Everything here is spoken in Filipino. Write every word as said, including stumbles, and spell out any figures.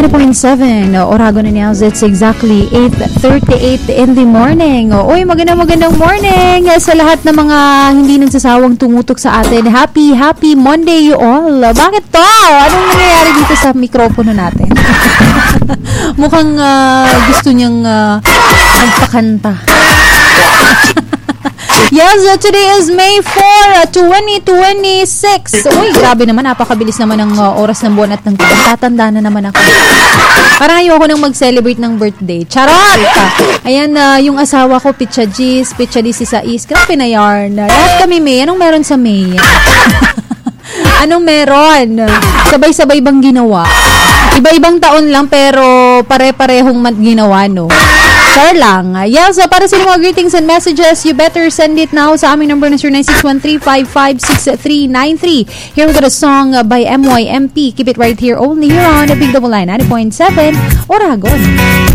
ninety point seven Oragon and Nels. It's exactly eight thirty-eight in the morning. Uy, magandang magandang morning sa lahat ng mga hindi nagsasawang tumutok sa atin. Happy, happy Monday you all. Bakit to? Anong nangyayari dito sa mikropono natin? Mukhang uh, gusto niyang uh, magpakanta. Yes, uh, today is May fourth, twenty twenty-six. Uy, grabe naman, napakabilis naman ng uh, oras ng buwan at ng taon. Tatanda na naman ako. Parang ayoko nang mag-celebrate ng birthday. Charot! Ayan, uh, yung asawa ko, Pitcha Gis, Pitcha Dis Isa Is. Grabe na yarn. Lahat kami May. Anong meron sa May? Anong meron? Sabay-sabay bang ginawa? Iba-ibang taon lang pero pare-parehong mat ginawa, no? Sure lang. Yes, so para sa mga greetings and messages, you better send it now sa aming number na zero nine six one three five five six three nine three. Here we got a song by M Y M P. Keep it right here, only here on the Big Double Line ninety point seven Oragon.